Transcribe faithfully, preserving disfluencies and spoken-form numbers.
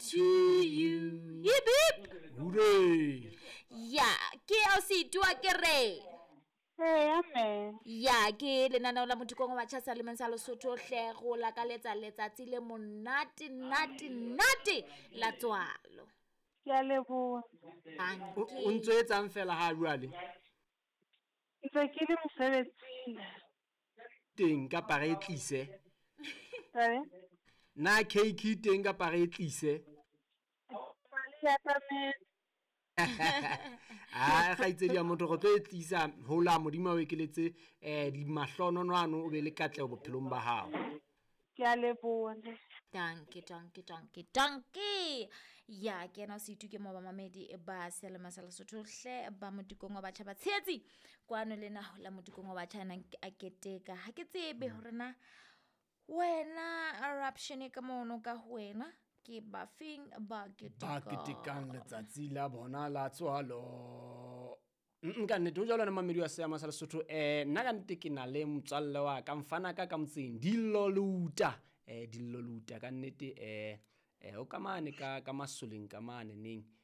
to you. Hip hip. Hooray. Ya, ke o se tua ke re. Hey, amen. Ya, ke lenaneo la motikong wa tšha salemeng sa Lesotho hle go la ka letsa letsatsi le monate nate nate la tswalo. Ke a leboha. O ntse etsang fela ha jwale? Ntse ke le mosebetsing. Teng ka pa re tlise. Tsae? Na cake teng ka pa re tlise. Mali ya tsametse. Ah, ga itse dia motho go tlo e tlisa ho la modimo o ekeletse eh di mahlononwana o be le katle bophelong ba hao. Ke a leboha. Danke, danke, danke, danke. Ya, ke na se ituke mo ba mamedi e ba selema sa Lesotho hle ba motikong wa batjha ba tshetsi. Kwano lena la motikong wa batjha na a keteka. Ha ke tsebe hore na wena eruption ka mono ka wena ke ba fing ba keteka. Ba ketekang letsatsi la bona la tswalo. Nka nne do jalo na mamedi wa seama sa Lesotho eh nna ka nnete ke na le motswalle wa ka mfana ka ka motseng Diloluta eh Diloluta ka nnete eh eh o kamane ka ka masoleng ka mane neng